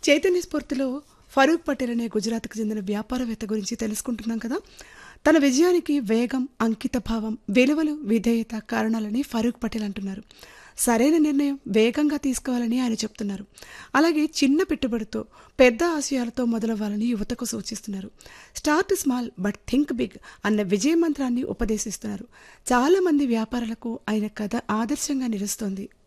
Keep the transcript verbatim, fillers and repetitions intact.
చైతన్య స్ఫూర్తిలో ఫరూక్ పటేల్ అనే గుజరాత్కు చెందిన వ్యాపారవేత్త గురించి తెలుసుకుంటున్నాం కదా. తన విజయానికి వేగం, అంకితభావం, విలువలు, విధేయత కారణాలని ఫరూక్ పటేల్ అంటున్నారు. సరైన నిర్ణయం వేగంగా తీసుకోవాలని ఆయన చెప్తున్నారు. అలాగే చిన్న పెట్టుబడితో పెద్ద ఆశయాలతో మొదలవ్వాలని యువతకు సూచిస్తున్నారు. Start small but think big అన్న విజయ మంత్రాన్ని ఉపదేశిస్తున్నారు. చాలా మంది వ్యాపారులకు ఆయన కథ ఆదర్శంగా నిలుస్తోంది.